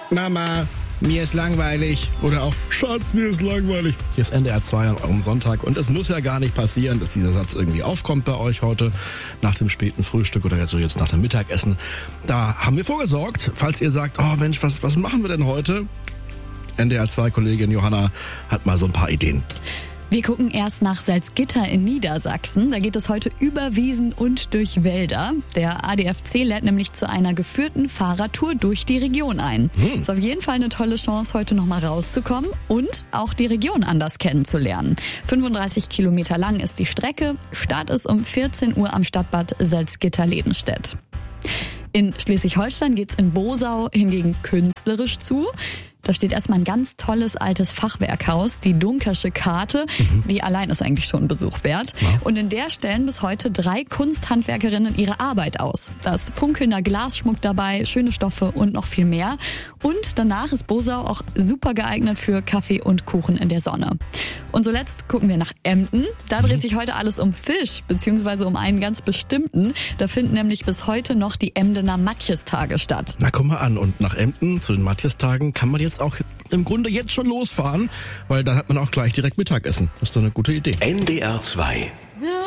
Mama, mir ist langweilig. Oder auch, Schatz, mir ist langweilig. Hier ist NDR 2 an eurem Sonntag. Und es muss ja gar nicht passieren, dass dieser Satz irgendwie aufkommt bei euch heute nach dem späten Frühstück oder jetzt nach dem Mittagessen. Da haben wir vorgesorgt, falls ihr sagt, oh Mensch, was machen wir denn heute? NDR 2-Kollegin Johanna hat mal so ein paar Ideen. Wir gucken erst nach Salzgitter in Niedersachsen. Da geht es heute über Wiesen und durch Wälder. Der ADFC lädt nämlich zu einer geführten Fahrradtour durch die Region ein. Ist auf jeden Fall eine tolle Chance, heute nochmal rauszukommen und auch die Region anders kennenzulernen. 35 Kilometer lang ist die Strecke. Start ist um 14 Uhr am Stadtbad Salzgitter-Lebenstedt. In Schleswig-Holstein geht's in Bosau hingegen künstlerisch zu. Da steht erstmal ein ganz tolles altes Fachwerkhaus, die Dunkersche Karte. Die allein ist eigentlich schon ein Besuch wert. Ja. Und in der stellen bis heute 3 Kunsthandwerkerinnen ihre Arbeit aus. Da ist funkelnder Glasschmuck dabei, schöne Stoffe und noch viel mehr. Und danach ist Bosau auch super geeignet für Kaffee und Kuchen in der Sonne. Und zuletzt gucken wir nach Emden. Da dreht sich heute alles um Fisch, beziehungsweise um einen ganz bestimmten. Da finden nämlich bis heute noch die Emdener Matjestage statt. Na, komm mal an. Und nach Emden, zu den Matjestagen, kann man jetzt auch im Grunde jetzt schon losfahren, weil dann hat man auch gleich direkt Mittagessen. Das ist doch eine gute Idee. NDR 2